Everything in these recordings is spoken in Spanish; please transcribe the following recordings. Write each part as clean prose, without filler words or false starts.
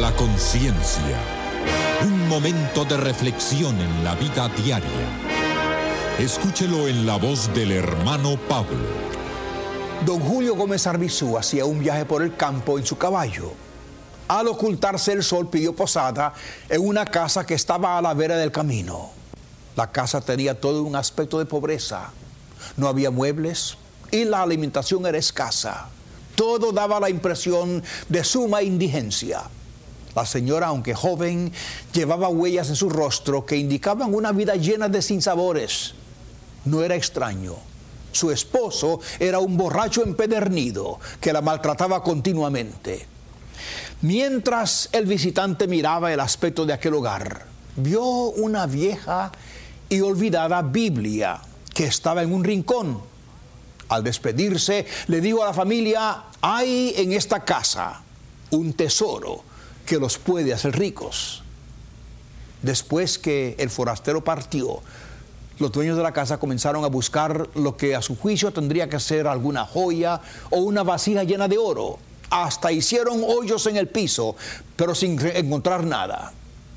la conciencia. Un momento de reflexión en la vida diaria. Escúchelo en la voz del hermano Pablo. Don Julio Gómez Arbizu hacía un viaje por el campo en su caballo. Al ocultarse el sol pidió posada en una casa que estaba a la vera del camino. La casa tenía todo un aspecto de pobreza. No había muebles y la alimentación era escasa. Todo daba la impresión de suma indigencia. La señora, aunque joven, llevaba huellas en su rostro que indicaban una vida llena de sinsabores. No era extraño. Su esposo era un borracho empedernido que la maltrataba continuamente. Mientras el visitante miraba el aspecto de aquel hogar, vio una vieja y olvidada Biblia que estaba en un rincón. Al despedirse, le dijo a la familia: hay en esta casa un tesoro que los puede hacer ricos. Después que el forastero partió, los dueños de la casa comenzaron a buscar lo que a su juicio tendría que ser alguna joya o una vasija llena de oro. Hasta hicieron hoyos en el piso, pero sin encontrar nada.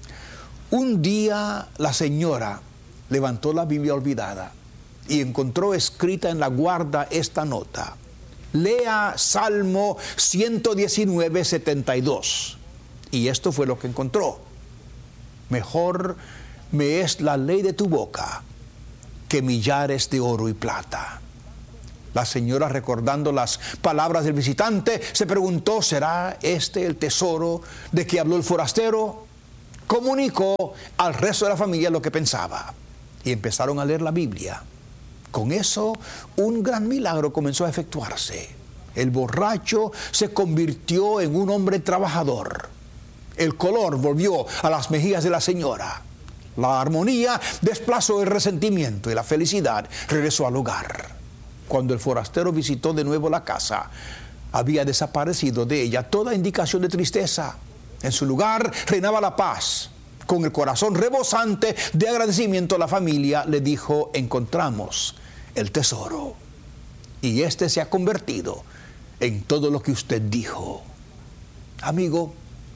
Un día la señora levantó la Biblia olvidada y encontró escrita en la guarda esta nota: lea Salmo 119, 72. Y esto fue lo que encontró: mejor me es la ley de tu boca que millares de oro y plata. La señora, recordando las palabras del visitante, se preguntó: ¿será este el tesoro de que habló el forastero? Comunicó al resto de la familia lo que pensaba y empezaron a leer la Biblia. Con eso, un gran milagro comenzó a efectuarse. El borracho se convirtió en un hombre trabajador. El color volvió a las mejillas de la señora. La armonía desplazó el resentimiento y la felicidad regresó al hogar. Cuando el forastero visitó de nuevo la casa, había desaparecido de ella toda indicación de tristeza. En su lugar reinaba la paz. Con el corazón rebosante de agradecimiento, la familia le dijo: encontramos el tesoro. Y este se ha convertido en todo lo que usted dijo. Amigo,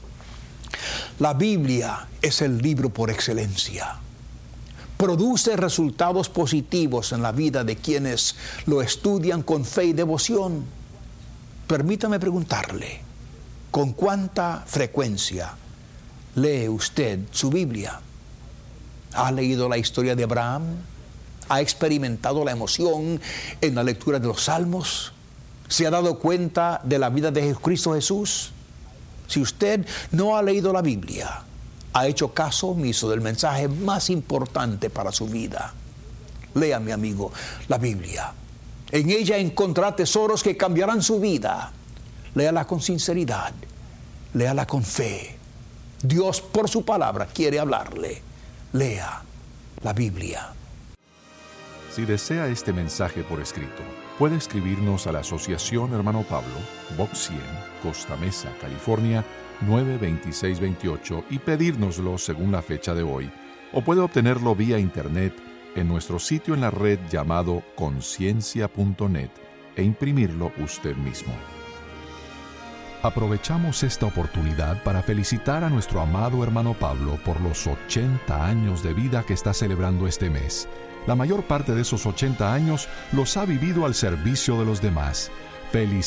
la Biblia es el libro por excelencia. Produce resultados positivos en la vida de quienes lo estudian con fe y devoción. Permítame preguntarle: ¿con cuánta frecuencia lee usted su Biblia? ¿Ha leído la historia de Abraham? ¿Ha experimentado la emoción en la lectura de los Salmos? ¿Se ha dado cuenta de la vida de Jesucristo Jesús? Si usted no ha leído la Biblia, ha hecho caso omiso del mensaje más importante para su vida. Lea, mi amigo, la Biblia. En ella encontrará tesoros que cambiarán su vida. Léala con sinceridad. Léala con fe. Dios, por su palabra, quiere hablarle. Lea la Biblia. Si desea este mensaje por escrito, puede escribirnos a la Asociación Hermano Pablo, Box 100, Costa Mesa, California, 92628 y pedírnoslo según la fecha de hoy, o puede obtenerlo vía internet en nuestro sitio en la red llamado conciencia.net e imprimirlo usted mismo. Aprovechamos esta oportunidad para felicitar a nuestro amado hermano Pablo por los 80 años de vida que está celebrando este mes. La mayor parte de esos 80 años los ha vivido al servicio de los demás.